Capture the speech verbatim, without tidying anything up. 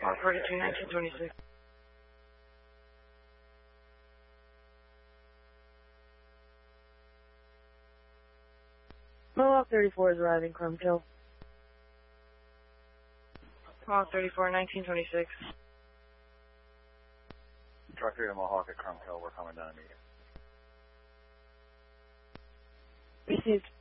Mark forty-two, nineteen twenty-six. Mohawk thirty-four is arriving, Chrome Kill. Mohawk thirty-four, nineteen twenty-six. Truck three to Mohawk at Chrome Kill, we're coming down immediately. Received.